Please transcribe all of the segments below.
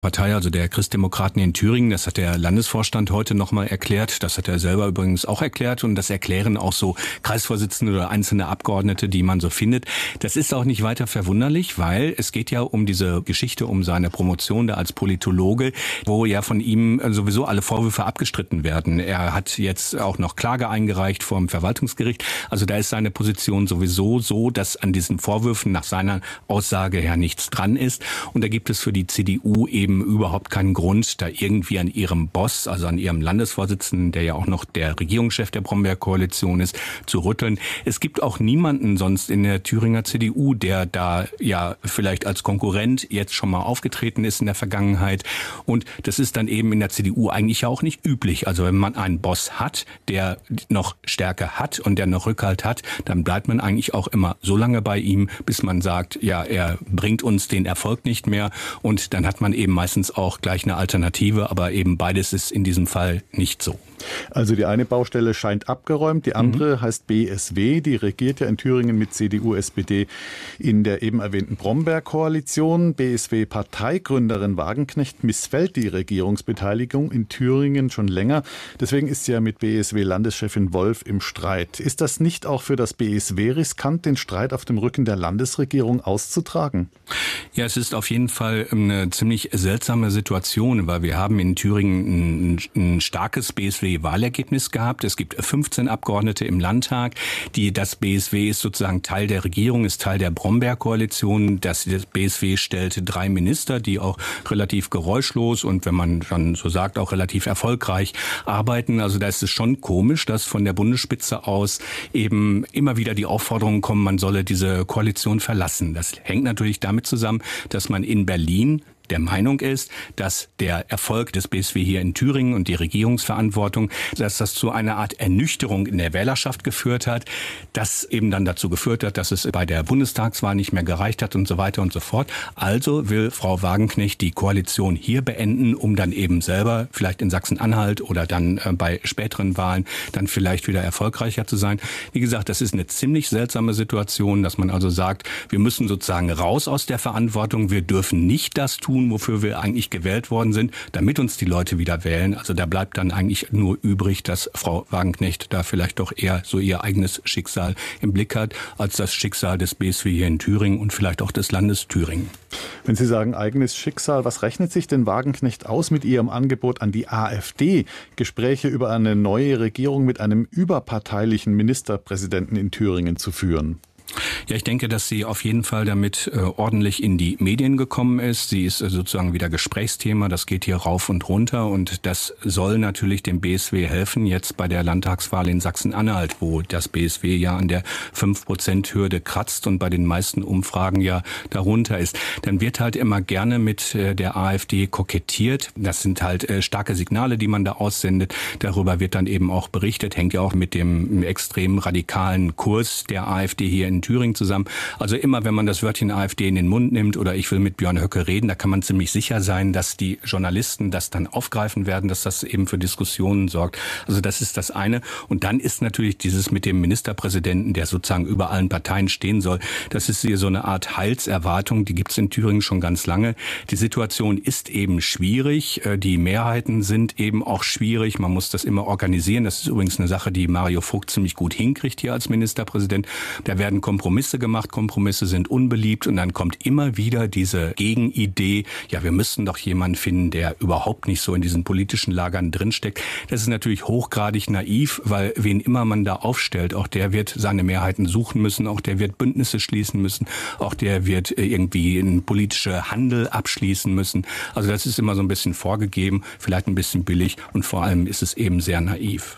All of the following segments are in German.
Partei, also der Christdemokraten in Thüringen, das hat der Landesvorstand heute nochmal erklärt, das hat er selber übrigens auch erklärt und das erklären auch so Kreisvorsitzende oder einzelne Abgeordnete, die man so findet. Das ist auch nicht weiter verwunderlich, weil es geht ja um diese Geschichte, um seine Promotion da als Politologe, wo ja von ihm sowieso alle Vorwürfe abgestritten werden. Er hat jetzt auch noch Klage eingereicht vor dem Verwaltungsgericht, also da ist seine Position sowieso so, dass an diesen Vorwürfen nach seiner Aussage her nichts dran ist und da gibt es für die CDU eben überhaupt keinen Grund, da irgendwie an ihrem Boss, also an ihrem Landesvorsitzenden, der ja auch noch der Regierungschef der Brombeer-Koalition ist, zu rütteln. Es gibt auch niemanden sonst in der Thüringer CDU, der da ja vielleicht als Konkurrent jetzt schon mal aufgetreten ist in der Vergangenheit. Und das ist dann eben in der CDU eigentlich ja auch nicht üblich. Also wenn man einen Boss hat, der noch Stärke hat und der noch Rückhalt hat, dann bleibt man eigentlich auch immer so lange bei ihm, bis man sagt, ja, er bringt uns den Erfolg nicht mehr. Und dann hat man eben meistens auch gleich eine Alternative, aber eben beides ist in diesem Fall nicht so. Also die eine Baustelle scheint abgeräumt, die andere heißt BSW, die regiert ja in Thüringen mit CDU, SPD in der eben erwähnten Brombeer-Koalition. BSW-Parteigründerin Wagenknecht missfällt die Regierungsbeteiligung in Thüringen schon länger. Deswegen ist sie ja mit BSW-Landeschefin Wolf im Streit. Ist das nicht auch für das BSW riskant, den Streit auf dem Rücken der Landesregierung auszutragen? Ja, es ist auf jeden Fall eine ziemlich seltsame Situation, weil wir haben in Thüringen ein starkes BSW-Wahlergebnis gehabt. Es gibt 15 Abgeordnete im Landtag. Das BSW ist sozusagen Teil der Regierung, ist Teil der Brombeer-Koalition. Das BSW stellt 3 Minister, die auch relativ geräuschlos und, wenn man dann so sagt, auch relativ erfolgreich arbeiten. Also da ist es schon komisch, dass von der Bundesspitze aus eben immer wieder die Aufforderungen kommen, man solle diese Koalition verlassen. Das hängt natürlich damit zusammen, dass man in Berlin der Meinung ist, dass der Erfolg des BSW hier in Thüringen und die Regierungsverantwortung, dass das zu einer Art Ernüchterung in der Wählerschaft geführt hat, das eben dann dazu geführt hat, dass es bei der Bundestagswahl nicht mehr gereicht hat und so weiter und so fort. Also will Frau Wagenknecht die Koalition hier beenden, um dann eben selber vielleicht in Sachsen-Anhalt oder dann bei späteren Wahlen dann vielleicht wieder erfolgreicher zu sein. Wie gesagt, das ist eine ziemlich seltsame Situation, dass man also sagt, wir müssen sozusagen raus aus der Verantwortung, wir dürfen nicht das tun, wofür wir eigentlich gewählt worden sind, damit uns die Leute wieder wählen. Also da bleibt dann eigentlich nur übrig, dass Frau Wagenknecht da vielleicht doch eher so ihr eigenes Schicksal im Blick hat, als das Schicksal des BSW hier in Thüringen und vielleicht auch des Landes Thüringen. Wenn Sie sagen eigenes Schicksal, was rechnet sich denn Wagenknecht aus mit ihrem Angebot an die AfD, Gespräche über eine neue Regierung mit einem überparteilichen Ministerpräsidenten in Thüringen zu führen? Ja, ich denke, dass sie auf jeden Fall damit ordentlich in die Medien gekommen ist. Sie ist sozusagen wieder Gesprächsthema. Das geht hier rauf und runter. Und das soll natürlich dem BSW helfen, jetzt bei der Landtagswahl in Sachsen-Anhalt, wo das BSW ja an der 5%-Hürde kratzt und bei den meisten Umfragen ja darunter ist. Dann wird halt immer gerne mit der AfD kokettiert. Das sind halt starke Signale, die man da aussendet. Darüber wird dann eben auch berichtet. Hängt ja auch mit dem extrem radikalen Kurs der AfD hier in Thüringen zusammen. Also immer, wenn man das Wörtchen AfD in den Mund nimmt oder ich will mit Björn Höcke reden, da kann man ziemlich sicher sein, dass die Journalisten das dann aufgreifen werden, dass das eben für Diskussionen sorgt. Also das ist das eine. Und dann ist natürlich dieses mit dem Ministerpräsidenten, der sozusagen über allen Parteien stehen soll, das ist hier so eine Art Heilserwartung, die gibt es in Thüringen schon ganz lange. Die Situation ist eben schwierig, die Mehrheiten sind eben auch schwierig, man muss das immer organisieren. Das ist übrigens eine Sache, die Mario Vogt ziemlich gut hinkriegt hier als Ministerpräsident. Da werden Kompromisse gemacht, Kompromisse sind unbeliebt und dann kommt immer wieder diese Gegenidee, ja, wir müssten doch jemanden finden, der überhaupt nicht so in diesen politischen Lagern drinsteckt. Das ist natürlich hochgradig naiv, weil wen immer man da aufstellt, auch der wird seine Mehrheiten suchen müssen, auch der wird Bündnisse schließen müssen, auch der wird irgendwie einen politischen Handel abschließen müssen. Also das ist immer so ein bisschen vorgegeben, vielleicht ein bisschen billig und vor allem ist es eben sehr naiv.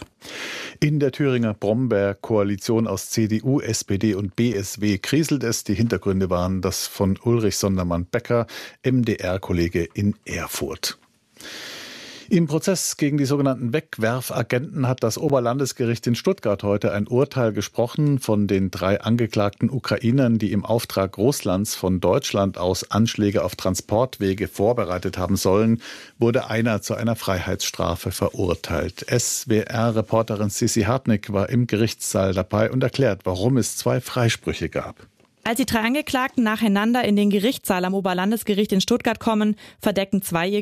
In der Thüringer Brombeer-Koalition aus CDU, SPD und BSW kriselt es. Die Hintergründe waren das von Ulrich Sondermann-Becker, MDR-Kollege in Erfurt. Im Prozess gegen die sogenannten Wegwerfagenten hat das Oberlandesgericht in Stuttgart heute ein Urteil gesprochen. Von den 3 angeklagten Ukrainern, die im Auftrag Russlands von Deutschland aus Anschläge auf Transportwege vorbereitet haben sollen, wurde einer zu einer Freiheitsstrafe verurteilt. SWR-Reporterin Sissi Hartnick war im Gerichtssaal dabei und erklärt, warum es 2 Freisprüche gab. Als die 3 Angeklagten nacheinander in den Gerichtssaal am Oberlandesgericht in Stuttgart kommen, verdecken 2 ihr